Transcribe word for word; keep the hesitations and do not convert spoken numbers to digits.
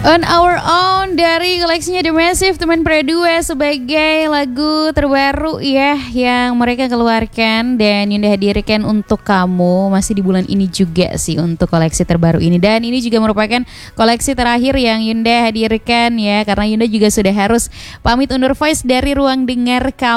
On Our Own dari koleksinya The Massive, teman Perdua, sebagai lagu terbaru ya yang mereka keluarkan dan Yunda hadirkan untuk kamu masih di bulan ini juga sih untuk koleksi terbaru ini. Dan ini juga merupakan koleksi terakhir yang Yunda hadirkan ya, karena Yunda juga sudah harus pamit undur voice dari ruang dengar kamu.